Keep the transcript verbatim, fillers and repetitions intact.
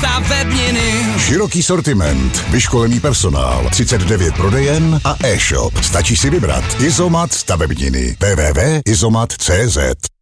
stavebniny. Široký sortiment, vyškolený personál, třicet devět prodejen a e-shop. Stačí si vybrat. Izomat stavebniny. w w w tečka izomat tečka cé zet